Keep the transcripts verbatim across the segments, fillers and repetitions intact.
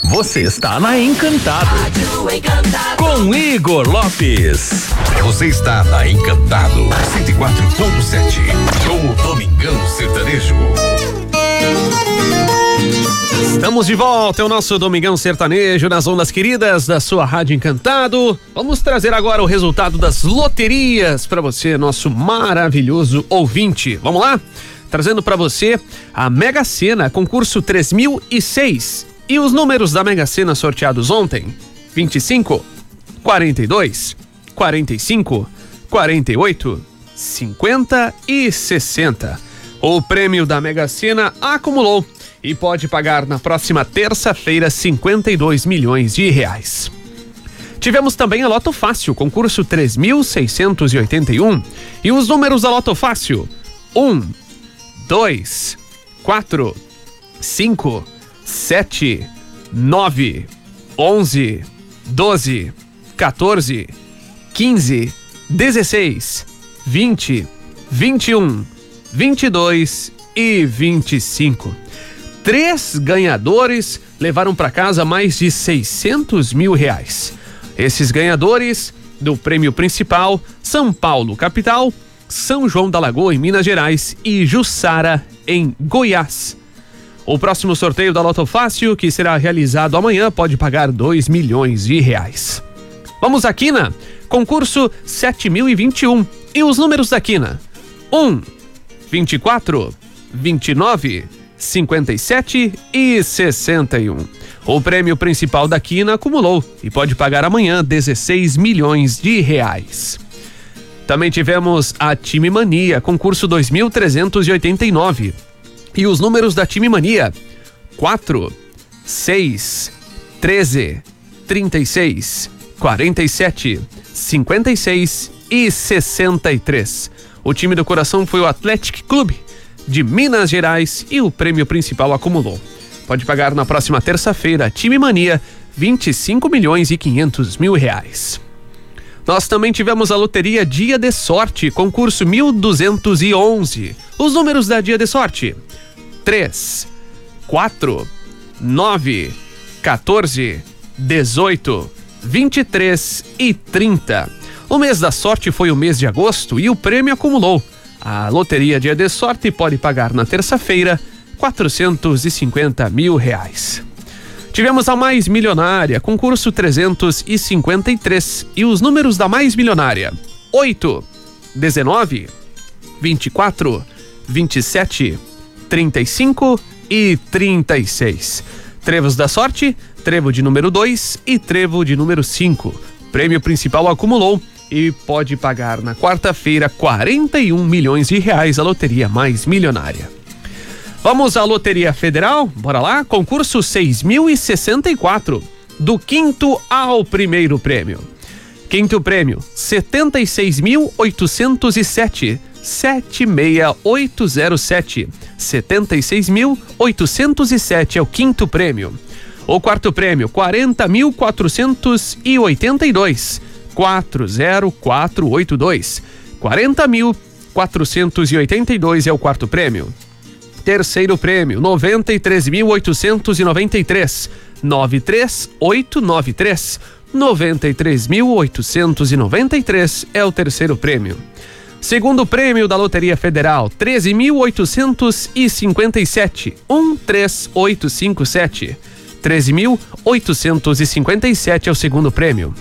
Você está na Encantado. Com Igor Lopes. Você está na Encantado cento e quatro ponto sete. Com o Domingão Sertanejo. Estamos de volta, é o nosso Domingão Sertanejo nas ondas queridas da sua Rádio Encantado. Vamos trazer agora o resultado das loterias para você, nosso maravilhoso ouvinte. Vamos lá? Trazendo para você a Mega Sena, concurso três mil e seis. E os números da Mega Sena sorteados ontem: vinte e cinco, quarenta e dois, quarenta e cinco, quarenta e oito, cinquenta e sessenta. O prêmio da Mega Sena acumulou e pode pagar na próxima terça-feira cinquenta e dois milhões de reais. Tivemos também a Loto Fácil, concurso três mil seiscentos e oitenta e um. E os números da Loto Fácil: um, dois, quatro, cinco, sete, nove, onze, doze, quatorze, quinze, dezesseis, vinte, vinte e um, vinte e dois e vinte e cinco. Três ganhadores levaram para casa mais de seiscentos mil reais. Esses ganhadores do prêmio principal: São Paulo, capital, São João da Lagoa, em Minas Gerais, e Jussara, em Goiás. O próximo sorteio da Loto Fácil, que será realizado amanhã, pode pagar dois milhões de reais. Vamos à quina, concurso sete mil e vinte e um. E os números da quina: um, vinte e quatro, vinte e nove, cinquenta e sete e sessenta e um. O prêmio principal da quina acumulou e pode pagar amanhã dezesseis milhões de reais. Também tivemos a Time Mania, concurso dois mil trezentos e oitenta e nove. E os números da Time Mania: quatro, seis, treze, trinta e seis, quarenta e sete, cinquenta e seis e sessenta e três. O time do coração foi o Athletic Clube de Minas Gerais e o prêmio principal acumulou. Pode pagar na próxima terça-feira, Time Mania, vinte e cinco milhões e quinhentos mil reais. Nós também tivemos a loteria Dia de Sorte, concurso mil duzentos e onze. Os números da Dia de Sorte: três, quatro, nove, quatorze, dezoito, vinte e três e trinta. O mês da sorte foi o mês de agosto e o prêmio acumulou. A loteria Dia de Sorte pode pagar na terça-feira quatrocentos e cinquenta mil reais. Tivemos a Mais Milionária, concurso trezentos e cinquenta e três. E os números da Mais Milionária: oito, dezenove, vinte e quatro, vinte e sete, trinta e cinco e trinta e seis. Trevos da sorte: trevo de número dois e trevo de número cinco. Prêmio principal acumulou e pode pagar na quarta-feira quarenta e um milhões de reais a loteria Mais Milionária. Vamos à Loteria Federal? Bora lá? Concurso seis mil e sessenta e quatro, do quinto ao primeiro prêmio. Quinto prêmio: setenta e seis mil oitocentos e sete, sete seis oito zero sete. setenta e seis mil oitocentos e sete é o quinto prêmio. O quarto prêmio: quarenta mil quatrocentos e oitenta e dois, quatro zero quatro oito dois. quarenta mil quatrocentos e oitenta e dois é o quarto prêmio. Terceiro prêmio: noventa e três mil oitocentos e noventa e três, nove três oito nove três. noventa e três mil oitocentos e noventa e três é o terceiro prêmio. Segundo prêmio da Loteria Federal: treze mil oitocentos e cinquenta e sete, um três oito cinco sete. treze mil oitocentos e cinquenta e sete é o segundo prêmio.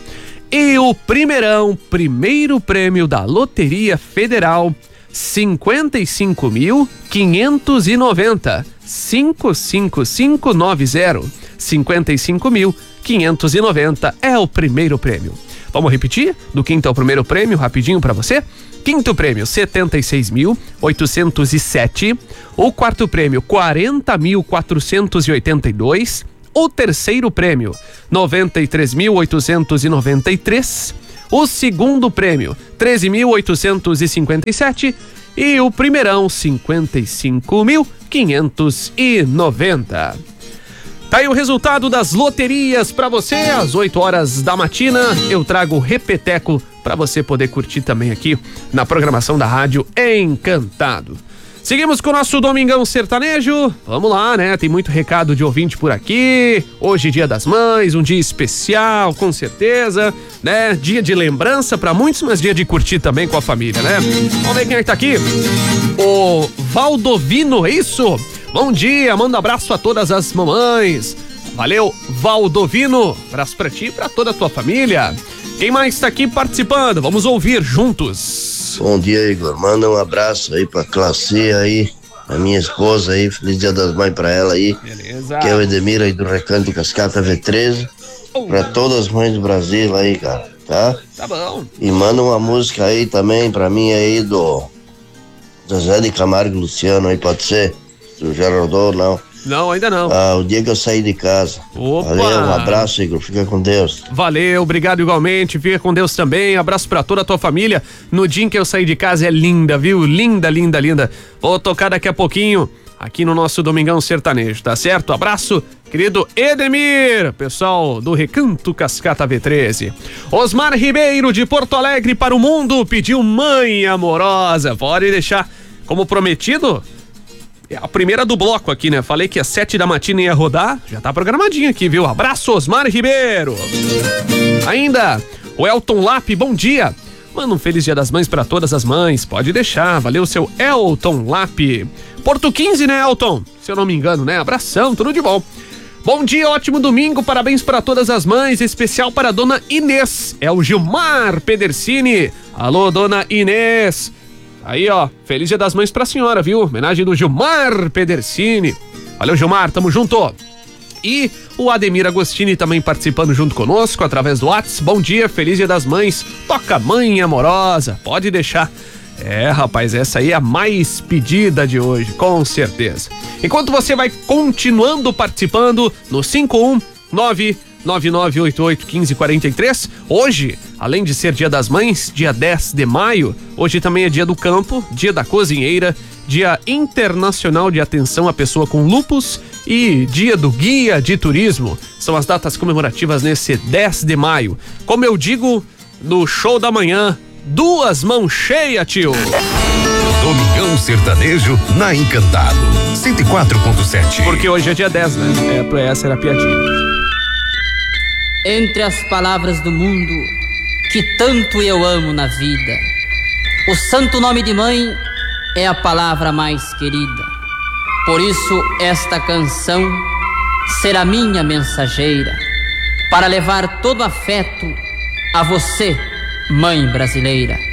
E o primeirão, primeiro prêmio da Loteria Federal: cinquenta e cinco mil quinhentos e noventa, cinco cinco cinco nove zero. cinquenta e cinco mil quinhentos e noventa é o primeiro prêmio. Vamos repetir? Do quinto ao primeiro prêmio, rapidinho para você. Quinto prêmio: setenta e seis mil oitocentos e sete. O quarto prêmio: quarenta mil quatrocentos e oitenta e dois. O terceiro prêmio: noventa e três mil oitocentos e noventa e três. O segundo prêmio: treze mil oitocentos e cinquenta e sete. E o primeirão: cinquenta e cinco mil quinhentos e noventa. Tá aí o resultado das loterias para você. Às oito horas da matina eu trago o repeteco para você poder curtir também aqui na programação da Rádio Encantado. Seguimos com o nosso Domingão Sertanejo. Vamos lá, né? Tem muito recado de ouvinte por aqui. Hoje, Dia das Mães, um dia especial, com certeza, né? Dia de lembrança pra muitos, mas dia de curtir também com a família, né? Vamos ver quem é que tá aqui. O Valdovino, é isso? Bom dia, manda um abraço a todas as mamães. Valeu, Valdovino. Abraço pra ti e pra toda a tua família. Quem mais tá aqui participando? Vamos ouvir juntos. Bom dia, Igor. Manda um abraço aí pra Classe aí, a minha esposa aí. Feliz Dia das Mães pra ela aí. Beleza. Que é o Edemir aí do Recanto Cascata V treze. Oh. Pra todas as mães do Brasil aí, cara. Tá? Tá bom. E manda uma música aí também pra mim aí do Zezé de Camargo e Luciano aí, pode ser? Tu já rodou, não? Não, ainda não. Ah, o dia que eu saí de casa. Opa. Valeu, um abraço, Igor. Fica com Deus. Valeu, obrigado igualmente. Fica com Deus também. Abraço pra toda a tua família. No dia em que eu saí de casa é linda, viu? Linda, linda, linda. Vou tocar daqui a pouquinho aqui no nosso Domingão Sertanejo, tá certo? Abraço, querido Edemir, pessoal do Recanto Cascata V treze. Osmar Ribeiro, de Porto Alegre para o mundo, pediu Mãe Amorosa. Pode deixar como prometido. É a primeira do bloco aqui, né? Falei que às sete da matina ia rodar, já tá programadinho aqui, viu? Abraço, Osmar Ribeiro. Ainda, o Elton Lap, bom dia. Manda um feliz Dia das Mães pra todas as mães, pode deixar. Valeu, seu Elton Lap. Porto quinze, né, Elton? Se eu não me engano, né? Abração, tudo de bom. Bom dia, ótimo domingo, parabéns para todas as mães, especial para a dona Inês. É o Gilmar Pedercini. Alô, dona Inês. Aí, ó, feliz Dia das Mães pra senhora, viu? Homenagem do Gilmar Pedercini. Valeu, Gilmar, tamo junto. E o Ademir Agostini também participando junto conosco através do WhatsApp. Bom dia, feliz Dia das Mães. Toca Mãe Amorosa, pode deixar. É, rapaz, essa aí é a mais pedida de hoje, com certeza. Enquanto você vai continuando participando no cinco um nove nove nove oito oito um cinco quatro três. Hoje, além de ser Dia das Mães, dia dez de maio, hoje também é Dia do Campo, Dia da Cozinheira, Dia Internacional de Atenção à Pessoa com Lúpus e Dia do Guia de Turismo. São as datas comemorativas nesse dez de maio. Como eu digo no show da manhã, duas mãos cheias, tio. Domingão Sertanejo na Encantado cento e quatro ponto sete. Porque hoje é dia dez, né? É, pra essa era a piadinha. Entre as palavras do mundo que tanto eu amo na vida, o santo nome de mãe é a palavra mais querida. Por isso esta canção será minha mensageira para levar todo afeto a você, mãe brasileira.